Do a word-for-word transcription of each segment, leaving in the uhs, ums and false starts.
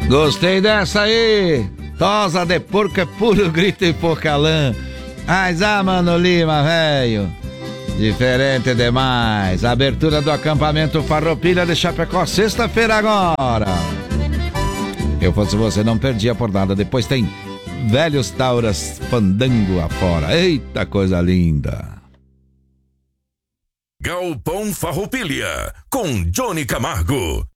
Gostei dessa aí. Tosa de porco é puro grito e pouca lã. Mas ah, Mano Lima, velho, diferente demais. Abertura do acampamento Farroupilha de Chapecó, sexta-feira agora. Eu fosse você, não perdia por nada. Depois tem Velhos Tauras Fandango afora. Eita, coisa linda. Galpão Farroupilha, com Johnny Camargo.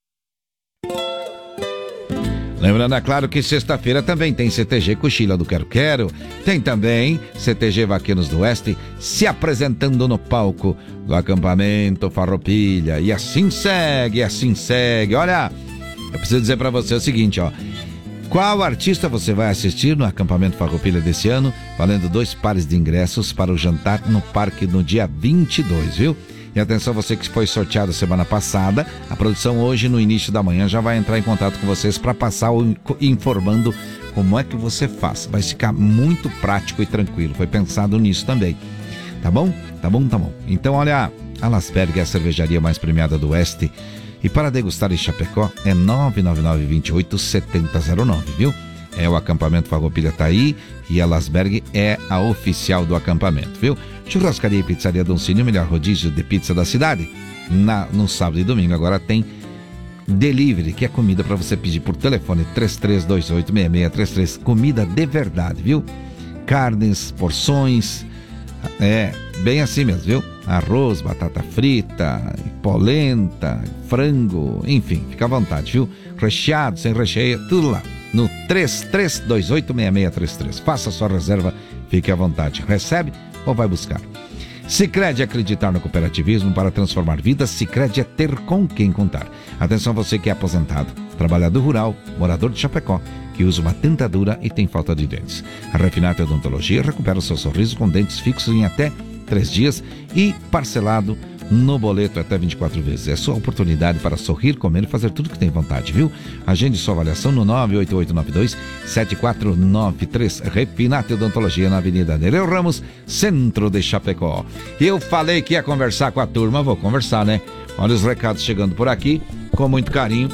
Lembrando, é claro, que sexta-feira também tem C T G Cochila do Quero Quero. Tem também C T G Vaqueiros do Oeste se apresentando no palco do acampamento Farroupilha. E assim segue, assim segue. Olha, eu preciso dizer pra você o seguinte, ó. Qual artista você vai assistir no acampamento Farroupilha desse ano? Valendo dois pares de ingressos para o jantar no parque no dia vinte e dois, viu? E atenção, você que foi sorteado semana passada, a produção hoje no início da manhã já vai entrar em contato com vocês para passar o, informando como é que você faz. Vai ficar muito prático e tranquilo, foi pensado nisso também. Tá bom? Tá bom, tá bom. Então olha, a Lasberg é a cervejaria mais premiada do Oeste. E para degustar em Chapecó é nove nove nove, dois oito, sete zero zero nove, viu? É o acampamento Farroupilha tá aí e a Lasberg é a oficial do acampamento, viu? Churrascaria e Pizzaria Doncini, o melhor rodízio de pizza da cidade. Na, no sábado e domingo agora tem delivery, que é comida para você pedir por telefone três três dois oito, seis seis três três. Comida de verdade, viu? Carnes, porções, é bem assim mesmo, viu? Arroz, batata frita, polenta, frango, enfim, fica à vontade, viu? Recheado, sem recheio, tudo lá. No três três dois oito, seis seis três três. Faça sua reserva, fique à vontade. Recebe ou vai buscar? Sicredi, acreditar no cooperativismo para transformar vidas. Sicredi é ter com quem contar. Atenção, você que é aposentado, trabalhador rural, morador de Chapecó, que usa uma dentadura e tem falta de dentes. A Refinate Odontologia recupera o seu sorriso com dentes fixos em até três dias e parcelado no boleto até vinte e quatro vezes. É sua oportunidade para sorrir, comer e fazer tudo que tem vontade, viu? Agende sua avaliação no nove oito oito nove dois, sete quatro nove três. Refinate Odontologia na Avenida Nereu Ramos, centro de Chapecó. Eu falei que ia conversar com a turma, vou conversar, né? Olha os recados chegando por aqui, com muito carinho.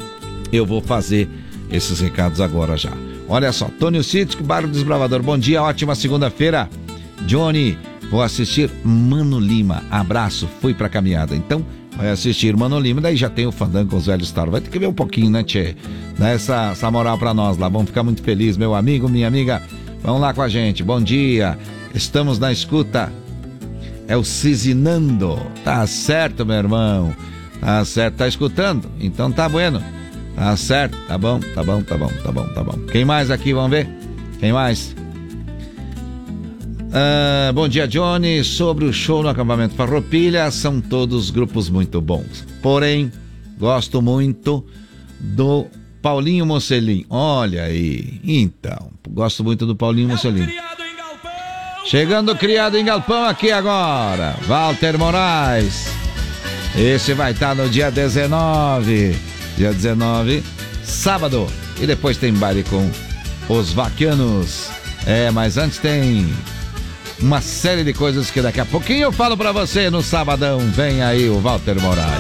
Eu vou fazer esses recados agora já. Olha só, Tônio Cítico, Bairro Desbravador. Bom dia, ótima segunda-feira. Johnny, vou assistir Mano Lima. Abraço, fui pra caminhada. Então, vai assistir Mano Lima, daí já tem o Fandango com os Velhos Tauras. Vai ter que ver um pouquinho, né, tchê? Dá essa, essa moral pra nós lá. Vamos ficar muito felizes, meu amigo, minha amiga. Vamos lá com a gente. Bom dia. Estamos na escuta. É o Cizinando. Tá certo, meu irmão. Tá certo. Tá escutando? Então tá bueno. Tá certo. Tá bom, tá bom, tá bom, tá bom, tá bom. Quem mais aqui? Vamos ver? Quem mais? Uh, bom dia, Johnny. Sobre o show no acampamento Farroupilha, são todos grupos muito bons. Porém, gosto muito do Paulinho Mocelin. Olha aí. Então, gosto muito do Paulinho Mocelin. Chegando criado em Galpão aqui agora, Walter Moraes. Esse vai estar no dia dezenove. Dia dezenove, sábado. E depois tem baile com os Vaquianos. É, mas antes tem uma série de coisas que daqui a pouquinho eu falo pra você no sabadão. Vem aí o Walter Moraes.